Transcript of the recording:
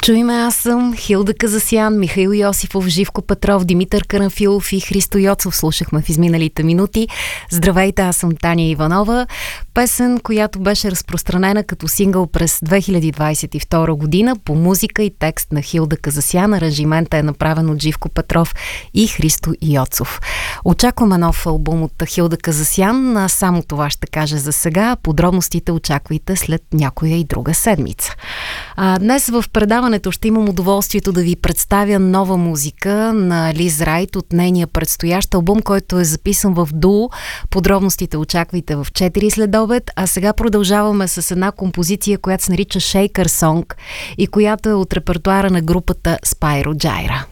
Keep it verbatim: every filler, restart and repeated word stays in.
Чуй ме, аз съм Хилда Казасян, Михаил Йосифов, Живко Петров, Димитър Карамфилов и Христо Йоцов слушахме в изминалите минути. Здравейте, аз съм Таня Иванова. Песен, която беше разпространена като сингъл през две хиляди двадесет и втора година по музика и текст на Хилда Казасян. Аранжимента е направен от Живко Петров и Христо Йоцов. Очакваме нов албум от Хилда Казасян. Само това ще кажа за сега. Подробностите очаквайте след някоя и друга седмица. А, днес в предаването ще имам удоволствието да ви представя нова музика на Лиз Райт от нейния предстоящ албум, който е записан в дуо. Подробностите очаквайте в четири след обед, а сега продължаваме с една композиция, която се нарича Shaker Song и която е от репертуара на групата Spyro Gyra.